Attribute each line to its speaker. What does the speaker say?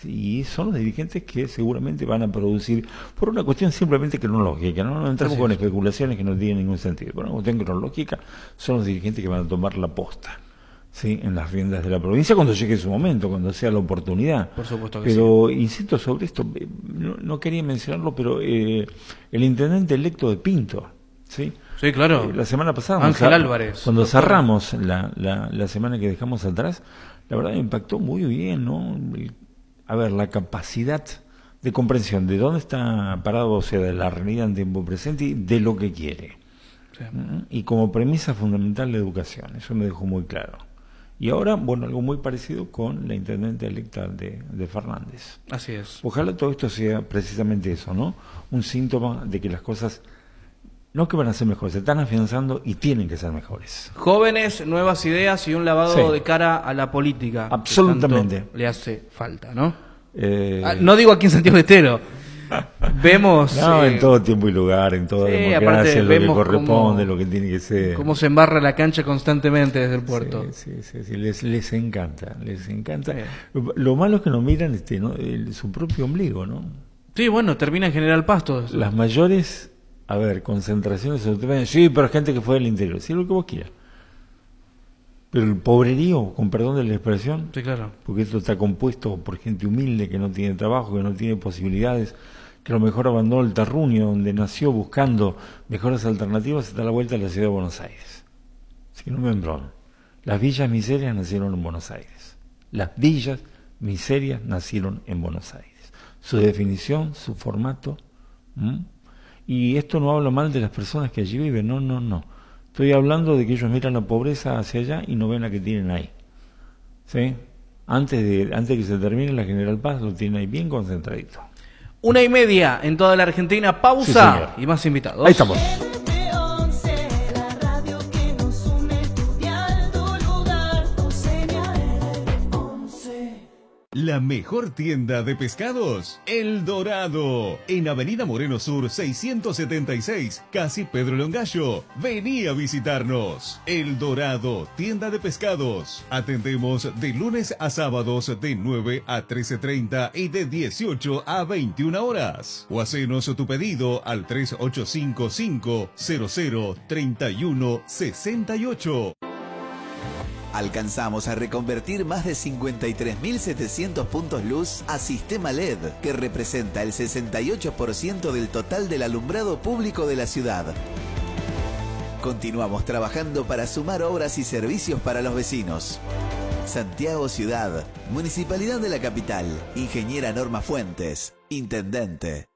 Speaker 1: y son los dirigentes que seguramente van a producir, por una cuestión simplemente cronológica, no entramos con especulaciones que no tienen ningún sentido, por una cuestión cronológica, son los dirigentes que van a tomar la posta, ¿sí?, en las riendas de la provincia cuando llegue su momento, cuando sea la oportunidad.
Speaker 2: Por supuesto que
Speaker 1: pero insisto sobre esto, no quería mencionarlo, pero el intendente electo de Pinto, ¿sí?
Speaker 2: Sí, claro.
Speaker 1: La semana pasada,
Speaker 2: Ángel Álvarez,
Speaker 1: cuando
Speaker 2: doctor.
Speaker 1: cerramos la semana que dejamos atrás, la verdad me impactó muy bien, ¿no? La capacidad de comprensión de dónde está parado, o sea, de la realidad en tiempo presente y de lo que quiere.
Speaker 2: Sí.
Speaker 1: Y como premisa fundamental la educación, eso me dejó muy claro. Y ahora, bueno, algo muy parecido con la intendente electa de Fernández.
Speaker 2: Así es.
Speaker 1: Ojalá todo esto sea precisamente eso, ¿no? Un síntoma de que las cosas no que van a ser mejores, se están afianzando y tienen que ser mejores.
Speaker 2: Jóvenes, nuevas ideas y un lavado de cara a la política.
Speaker 1: Absolutamente.
Speaker 2: Que tanto le hace falta, ¿no? No digo aquí en Santiago del Estero. Vemos...
Speaker 1: en todo tiempo y lugar, en toda democracia, lo que corresponde, lo que tiene que ser.
Speaker 2: Cómo se embarra la cancha constantemente desde el puerto.
Speaker 1: Sí, les encanta. Lo malo es que no miran su propio ombligo, ¿no?
Speaker 2: Sí, bueno, termina en General Pasto.
Speaker 1: Las mayores, concentraciones, sí, pero gente que fue del interior, sí, lo que vos quieras. Pero el pobrerío, con perdón de la expresión,
Speaker 2: sí, claro,
Speaker 1: porque esto está compuesto por gente humilde que no tiene trabajo, que no tiene posibilidades, que a lo mejor abandonó el terruño donde nació buscando mejores alternativas, está a la vuelta de la ciudad de Buenos Aires. Si no me embrollo. Las villas miserias nacieron en Buenos Aires. Las villas miserias nacieron en Buenos Aires. Su definición, su formato. Y esto no habla mal de las personas que allí viven, no. Estoy hablando de que ellos miran la pobreza hacia allá y no ven la que tienen ahí. ¿Sí? Antes de que se termine la General Paz, lo tienen ahí bien concentradito.
Speaker 2: 1:30 en toda la Argentina. Pausa y más invitados.
Speaker 1: Ahí estamos.
Speaker 3: La mejor tienda de pescados, El Dorado, en Avenida Moreno Sur 676, casi Pedro Longallo. Vení a visitarnos. El Dorado, tienda de pescados. Atendemos de lunes a sábados de 9 a 13:30 y de 18 a 21 horas. O hacenos tu pedido al 3855-003168.
Speaker 4: Alcanzamos a reconvertir más de 53.700 puntos luz a sistema LED, que representa el 68% del total del alumbrado público de la ciudad. Continuamos trabajando para sumar obras y servicios para los vecinos. Santiago Ciudad, Municipalidad de la Capital, Ingeniera Norma Fuentes, Intendente.